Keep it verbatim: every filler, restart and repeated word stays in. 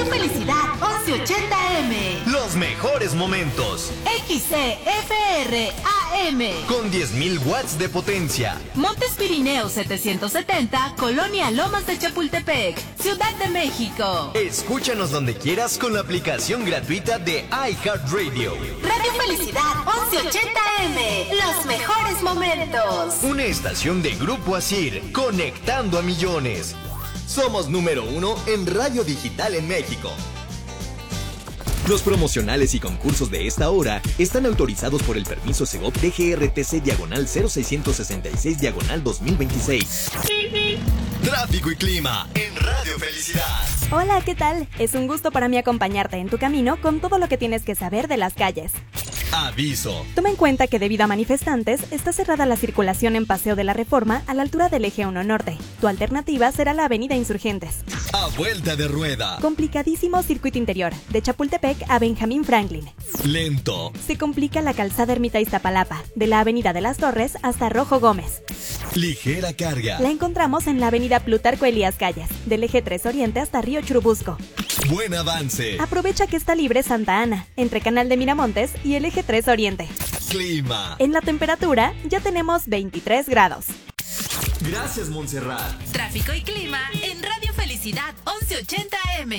Radio Felicidad once ochenta M. Los mejores momentos. X C F R A M. Con diez mil watts de potencia. Montes Pirineos setecientos setenta, Colonia Lomas de Chapultepec, Ciudad de México. Escúchanos donde quieras con la aplicación gratuita de iHeartRadio. Radio Felicidad once ochenta M. Los mejores momentos. Una estación de Grupo Asir, conectando a millones. Somos número uno en radio digital en México. Los promocionales y concursos de esta hora están autorizados por el permiso Segov D G R T C diagonal cero seiscientos sesenta y seis diagonal dos mil veintiséis. Tráfico y clima en Radio Felicidad. Hola, ¿qué tal? Es un gusto para mí acompañarte en tu camino con todo lo que tienes que saber de las calles. Aviso. Toma en cuenta que debido a manifestantes está cerrada la circulación en Paseo de la Reforma a la altura del Eje uno Norte. Tu alternativa será la Avenida Insurgentes. A vuelta de rueda. Complicadísimo circuito interior, de Chapultepec a Benjamín Franklin. Lento. Se complica la calzada Ermita Iztapalapa, de la Avenida de las Torres hasta Rojo Gómez. Ligera carga. La encontramos en la Avenida Plutarco Elías Calles, del Eje tres Oriente hasta Río Churubusco. Buen avance. Aprovecha que está libre Santa Ana, entre Canal de Miramontes y el Eje tres Oriente. Clima. En la temperatura ya tenemos veintitrés grados. Gracias, Montserrat. Tráfico y clima en Radio Felicidad once ochenta M.